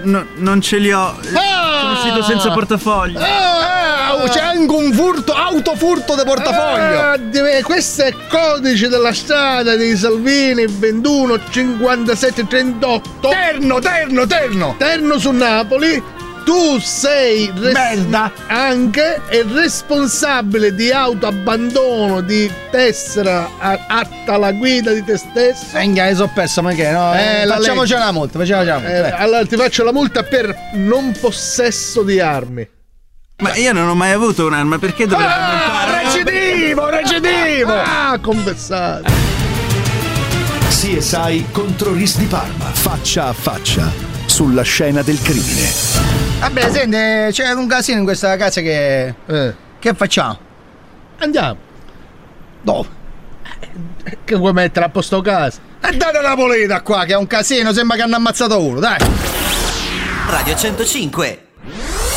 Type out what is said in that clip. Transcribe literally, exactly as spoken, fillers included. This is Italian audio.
no, non ce li ho. Ah! Sono uscito senza portafoglio. Ah, c'è anche un furto, autofurto di portafoglio. Ah, questo è codice della strada dei Salvini ventuno cinquantasette trentotto. Terno, Terno, Terno. Terno su Napoli. Tu sei res- merda anche il responsabile di autoabbandono di tessera a- atta alla guida di te stesso. Eh, che so perso, ma che no? Eh, facciamoci una multa, facciamoci una multa. Eh, allora ti faccio la multa per non possesso di armi. Ma io non ho mai avuto un'arma, perché dovrei ah, recidivo, recidivo! Ah, confessato. C S I contro Ris di Parma, faccia a faccia sulla scena del crimine. Vabbè, senti, c'è un casino in questa casa che... Eh. Che facciamo? Andiamo. Dove? Che vuoi mettere a posto casa? E date la polita qua, che è un casino, sembra che hanno ammazzato uno, dai. Radio centocinque.